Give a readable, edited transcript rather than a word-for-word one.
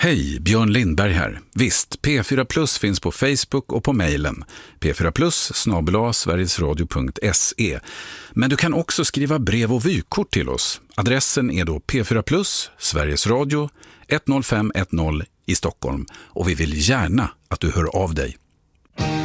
Hej, Björn Lindberg här. Visst, P4 Plus finns på Facebook och på mejlen p4plus@sverigesradio.se. Men du kan också skriva brev och vykort till oss. Adressen är då P4 Plus, Sveriges Radio, 10510 i Stockholm. Och vi vill gärna att du hör av dig.